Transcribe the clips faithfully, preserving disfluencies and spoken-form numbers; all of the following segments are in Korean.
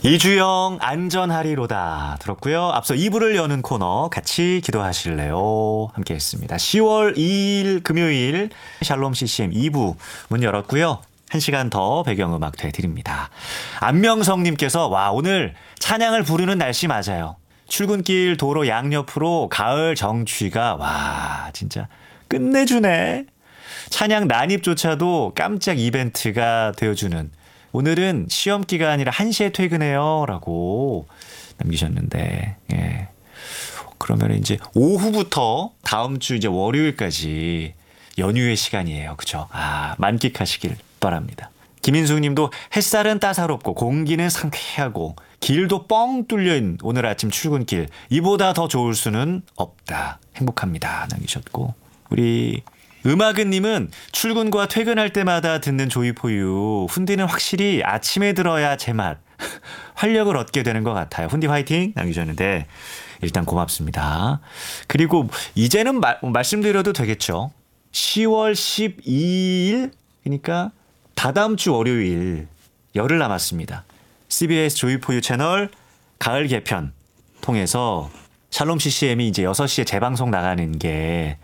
이주영 안전하리로다 들었고요. 앞서 이 부를 여는 코너 같이 기도하실래요? 함께 했습니다. 시월 이일 금요일 샬롬 씨씨엠 이 부 문 열었고요. 한 시간 더 배경음악 되드립니다. 안명성님께서 와 오늘 찬양을 부르는 날씨 맞아요. 출근길 도로 양옆으로 가을 정취가 와 진짜 끝내주네. 찬양 난입조차도 깜짝 이벤트가 되어주는 오늘은 시험 기간이라 한 시에 퇴근해요 라고 남기셨는데 예. 그러면 이제 오후부터 다음 주 이제 월요일까지 연휴의 시간이에요. 그죠? 아, 만끽하시길 바랍니다. 김인숙 님도 햇살은 따사롭고 공기는 상쾌하고 길도 뻥 뚫려있는 오늘 아침 출근길 이보다 더 좋을 수는 없다. 행복합니다. 남기셨고 우리 음악은 님은 출근과 퇴근할 때마다 듣는 조이포유 훈디는 확실히 아침에 들어야 제맛 활력을 얻게 되는 것 같아요. 훈디 화이팅 남기셨는데 일단 고맙습니다. 그리고 이제는 마, 말씀드려도 되겠죠. 시월 십이일 그러니까 다다음 주 월요일 열흘 남았습니다. 씨비에스 조이포유 채널 가을 개편 통해서 샬롬 씨씨엠이 이제 여섯 시에 재방송 나가는 게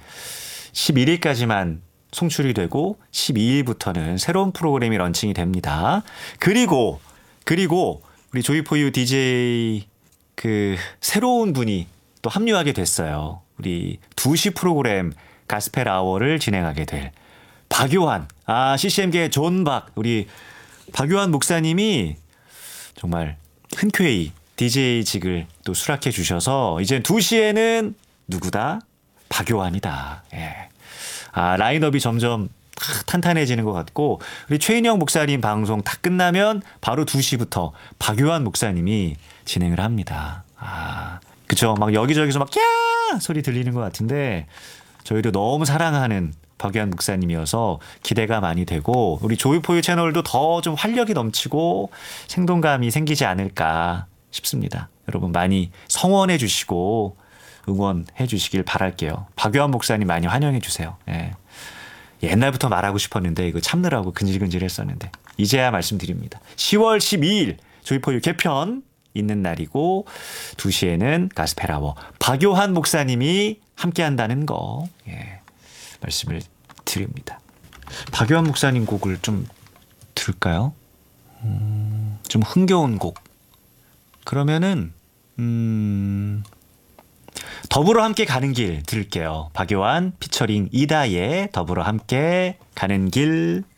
십일일까지만 송출이 되고 십이일부터는 새로운 프로그램이 런칭이 됩니다. 그리고 그리고 우리 조이포유 디제이 그 새로운 분이 또 합류하게 됐어요. 우리 두 시 프로그램 가스펠 아워를 진행하게 될 박요한 아 씨씨엠계 존박 우리 박요한 목사님이 정말 흔쾌히 디제이직을 또 수락해 주셔서 이제 두 시에는 누구다? 박요한이다. 예. 아, 라인업이 점점 탄탄해지는 것 같고 우리 최인영 목사님 방송 다 끝나면 바로 두 시부터 박요한 목사님이 진행을 합니다. 아, 그쵸. 막 여기저기서 막 야! 소리 들리는 것 같은데 저희도 너무 사랑하는 박요한 목사님이어서 기대가 많이 되고 우리 조이포유 채널도 더 좀 활력이 넘치고 생동감이 생기지 않을까 싶습니다. 여러분 많이 성원해 주시고 응원해 주시길 바랄게요. 박요한 목사님 많이 환영해 주세요. 예. 옛날부터 말하고 싶었는데 이거 참느라고 근질근질 했었는데 이제야 말씀드립니다. 시월 십이일 조이포유 개편 있는 날이고 두 시에는 가스펠아워 박요한 목사님이 함께한다는 거 예. 말씀을 드립니다. 박요한 목사님 곡을 좀 들을까요? 음, 좀 흥겨운 곡. 그러면은 음, 더불어 함께 가는 길 들을게요. 박요한 피처링 이다의 더불어 함께 가는 길.